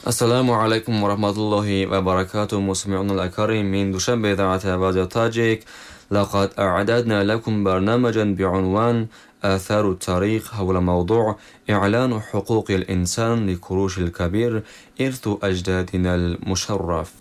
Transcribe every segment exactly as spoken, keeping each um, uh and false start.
السلام عليكم ورحمة الله وبركاته مستمعينا الأكارم من دوشنبه إذاعة راديو تاجيك. لقد أعددنا لكم برنامجا بعنوان آثار التاريخ حول موضوع إعلان حقوق الإنسان لكروش الكبير إرث أجدادنا المشرف.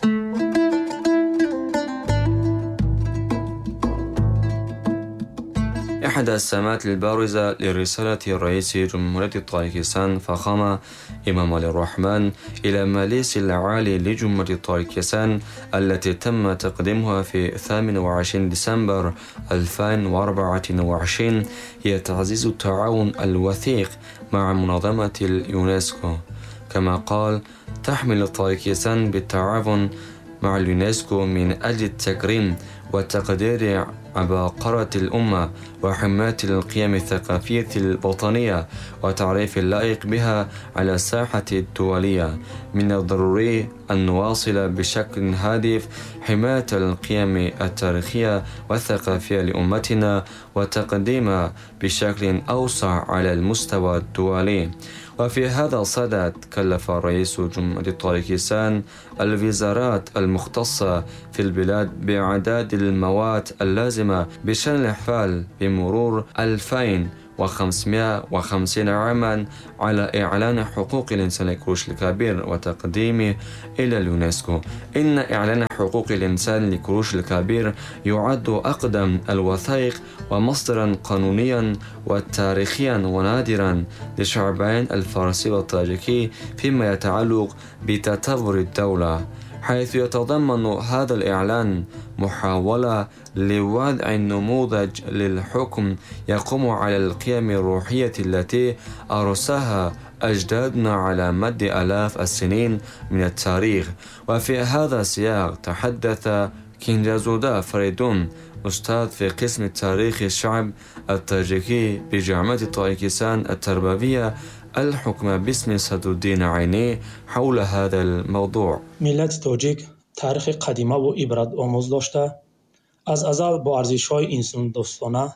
إحدى السمات البارزة لرسالة رئيس جمهورية طاجكستان فخامة إمام علي الرحمن إلى مجلس العالي لجمهورية طاجكستان التي تم تقديمها في ثامن وعشرين ديسمبر ألفين وأربعة وعشرين هي تعزيز التعاون الوثيق مع منظمة اليونسكو. كما قال، تحمل طاجكستان بالتعاون مع اليونسكو من أجل التكريم وتقدير عباقرة الأمة وحماية القيم الثقافية الوطنية وتعريف اللائق بها على الساحة الدولية. من الضروري أن نواصل بشكل هادف حماية القيم التاريخية والثقافية لأمتنا وتقديمها بشكل أوسع على المستوى الدولي. وفي هذا الصدد كلف رئيس جمهورية طاجكستان الوزارات المختصة في البلاد بإعداد المواد اللازمة بشأن الاحتفال بمرور ألفين وخمسمائة وخمسين عاما على إعلان حقوق الإنسان لكروش الكبير وتقديمه إلى اليونسكو. إن إعلان حقوق الإنسان لكروش الكبير يعد أقدم الوثائق ومصدرا قانونيا وتاريخيا ونادرا للشعبين الفارسي والطاجيكي فيما يتعلق بتطور الدولة، حيث يتضمن هذا الإعلان محاولة لوضع نموذج للحكم يقوم على القيم الروحية التي أرساها أجدادنا على مد آلاف السنين من التاريخ. وفي هذا السياق تحدث كينجازودا فريدون، أستاذ في قسم تاريخ الشعب الطاجيكي بجامعة طاجكستان التربوية الحكم باسم سعد الدين عينی حول هذا الموضوع. ملت تاجیک تاریخ قدیمه و عبرت آموز داشته، از ازل با ارزش‌های انسان دوستانه،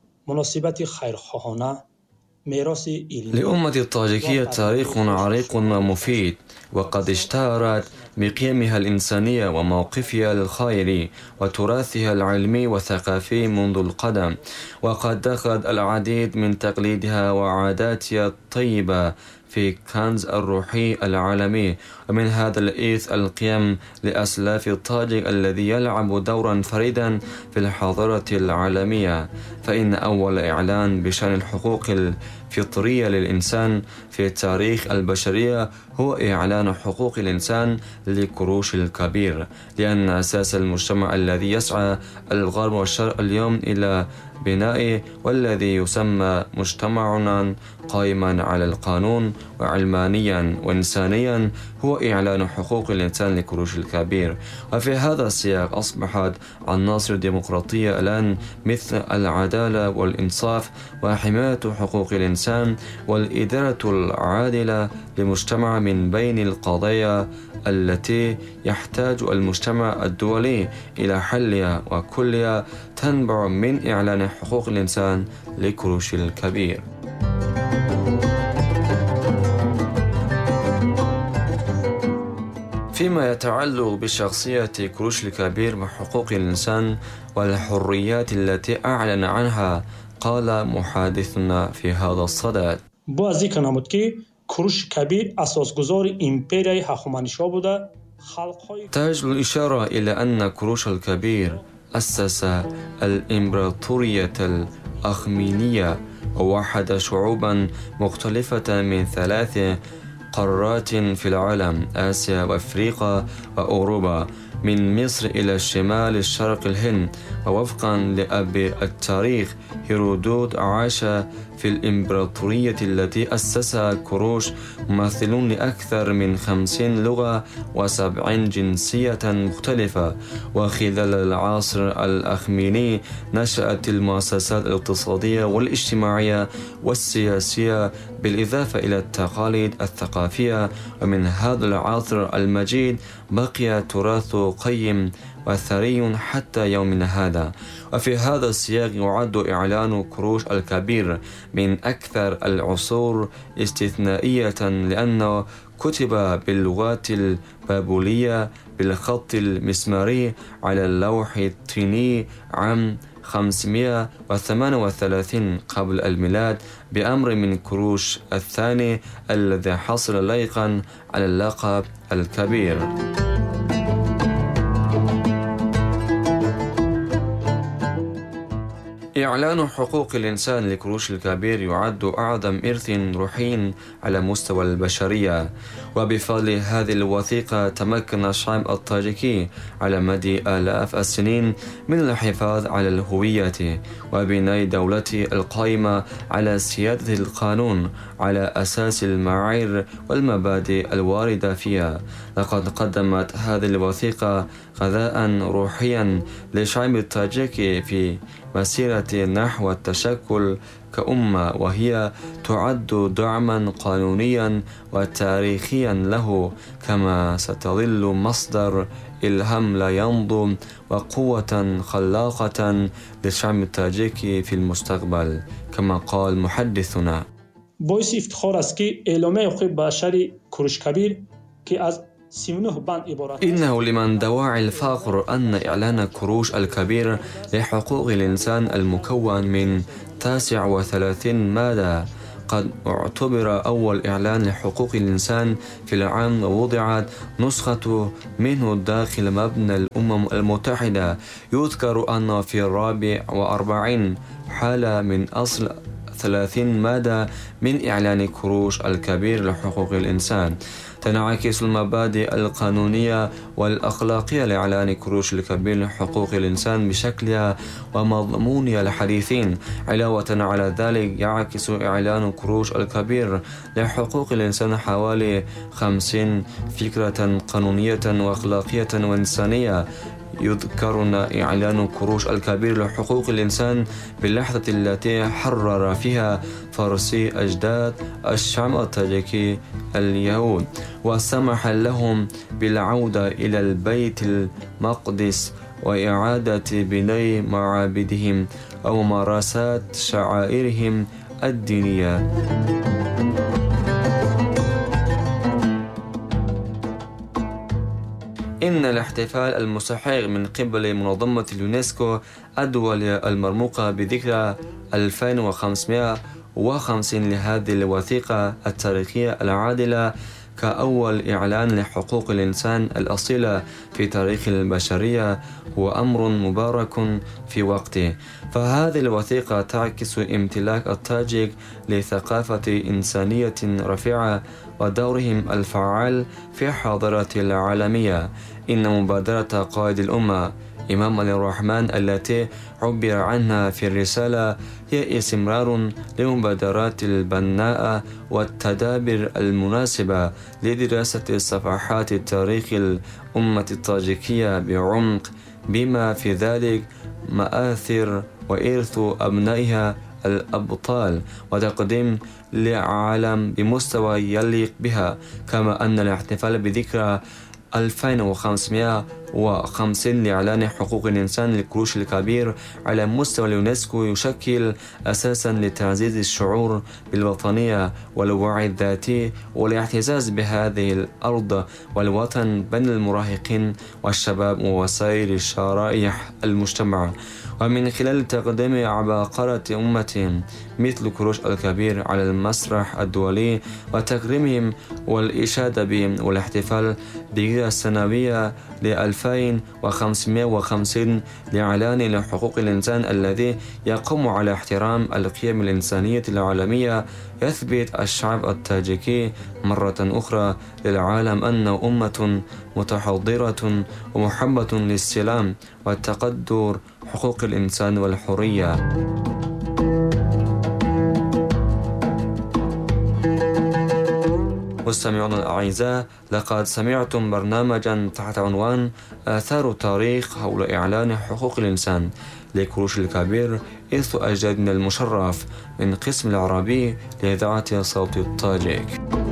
مناسبت خیرخواهانه، میراث علمی. لأمة الطاجيكية تاريخ عريق ومفيد، وقد اشتهرت بقيمها الإنسانية وموقفها الخيري وتراثها العلمي والثقافي منذ القدم، وقد دخلت العديد من تقاليدها وعاداتها الطيبة في كنز الروحي العالمي. ومن هذا الإرث القيم لأسلاف الطاجك الذي يلعب دورا فريدا في الحضارة العالمية. فإن أول إعلان بشأن الحقوق الفطرية للإنسان في تاريخ البشرية هو إعلان حقوق الإنسان لكروش الكبير، لأن أساس المجتمع الذي يسعى الغرب والشرق اليوم إلى بنائه والذي يسمى مجتمعنا قائما على القانون وعلمانيا وإنسانيا هو إعلان حقوق الإنسان لكروش الكبير. وفي هذا السياق أصبحت عناصر الديمقراطية الآن مثل العدالة والإنصاف وحماية حقوق الإنسان والإدارة العادلة للمجتمع من بين القضايا التي يحتاج المجتمع الدولي إلى حلها، وكلها تنبع من إعلان حقوق الإنسان لكروش الكبير. فيما يتعلق بشخصية كروش الكبير وحقوق الإنسان والحريات التي أعلن عنها، قال محادثنا في هذا الصدد: بازی کنمود که کروش کبیر اساسگذار امپریای هخامنشی بوده. تجد الإشارة إلى أن كروش الكبير أسس الإمبراطورية الأخمينية ووحد شعوبا مختلفة من ثلاث قارات في العالم، آسيا وأفريقيا وأوروبا، من مصر إلى الشمال الشرق الهند. ووفقا لأبي التاريخ هيرودوت عاش في الإمبراطورية التي أسسها كروش ممثلون لأكثر من خمسين لغة وسبعين جنسية مختلفة. وخلال العصر الأخميني نشأت المؤسسات الاقتصادية والاجتماعية والسياسية بالإضافة إلى التقاليد الثقافية. ومن هذا العصر المجيد بقي تراث قيم وثري حتى يومنا هذا. وفي هذا السياق يعد إعلان كروش الكبير من أكثر العصور استثنائية، لأنه كتب باللغات البابلية بالخط المسماري على اللوح الطيني عام خمسمائة وثمانية وثلاثين قبل الميلاد بأمر من كروش الثاني الذي حصل لايقا على اللقب الكبير. إعلان حقوق الإنسان لكروش الكبير يعد أعظم إرث روحي على مستوى البشرية، وبفضل هذه الوثيقة تمكن الشعب الطاجيكي على مدى آلاف السنين من الحفاظ على الهوية وبناء دولته القائمة على سيادة القانون على أساس المعايير والمبادئ الواردة فيها. لقد قدمت هذه الوثيقة غذاء روحيا للشعب الطاجيكي في مسيرة نحو التشكل كأمة، وهي تعد دعما قانونيا وتاريخيا له، كما ستظل مصدر إلهام لا ينضب وقوة خلاقة للشعب التاجيكي في المستقبل، كما قال محدثنا. باعث افتخار است که اعلام حقوق بشر کوروش کبیر که از إنه لمن دواعي الفخر أن إعلان كروش الكبير لحقوق الإنسان المكون من تسعة وثلاثين مادة قد اعتبر أول إعلان لحقوق الإنسان في العام، ووضعت نسخة منه داخل مبنى الأمم المتحدة. يذكر أن في الرابع وأربعين حالة من أصل ثلاثين مادة من إعلان كروش الكبير لحقوق الإنسان تنعكس المبادئ القانونية والأخلاقية لإعلان كروش الكبير لحقوق الإنسان بشكلها ومضمونها الحديثين. علاوة على ذلك يعكس إعلان كروش الكبير لحقوق الإنسان حوالي خمسين فكرة قانونية وأخلاقية وإنسانية. يذكرنا إعلان كروش الكبير لحقوق الإنسان باللحظة التي حرر فيها فارسي أجداد الشعب التاجيكي اليهود، وسمح لهم بالعودة إلى البيت المقدس وإعادة بناء معابدهم أو ممارسات شعائرهم الدينية. إن الاحتفال المستحق من قبل منظمة اليونسكو الدولية المرموقة بذكرى ألفين وخمسمائة وخمسين لهذه الوثيقة التاريخية العادلة كأول إعلان لحقوق الإنسان الأصيلة في تاريخ البشرية هو أمر مبارك في وقته. فهذه الوثيقة تعكس امتلاك التاجيك لثقافة إنسانية رفيعة ودورهم الفعال في الحاضرة العالمية. إن مبادرة قائد الأمة إمام علي الرحمن التي عبر عنها في الرسالة هي استمرار لمبادرات البناءة والتدابير المناسبة لدراسة صفحات تاريخ الأمة الطاجيكية بعمق، بما في ذلك مآثر وإرث أبنائها الأبطال، وتقديم لعالم بمستوى يليق بها. كما أن الاحتفال بذكرى ألفين وخمسمائة وخمسين لإعلان حقوق الإنسان لكروش الكبير على مستوى اليونسكو يشكل أساسا لتعزيز الشعور بالوطنية والوعي الذاتي والاعتزاز بهذه الأرض والوطن بين المراهقين والشباب ووسائل الشرائح المجتمع، ومن خلال تقديم عباقرة أمتهم مثل كروش الكبير على المسرح الدولي وتكريمهم والإشادة بهم، والاحتفال بالذكرى السنوية لألفين وخمسمائة وخمسين لإعلان حقوق الإنسان الذي يقوم على احترام القيم الإنسانية العالمية. يثبت الشعب التاجيكي مرة أخرى للعالم أنه أمة متحضرة ومحبة للسلام والتقدر حقوق الإنسان والحرية. مستمعون الأعزاء، لقد سمعتم برنامجا تحت عنوان آثار تاريخ حول إعلان حقوق الإنسان لكروش الكبير إرث أجدادنا المشرف من قسم العربي لإذاعة صوت الطاجيك.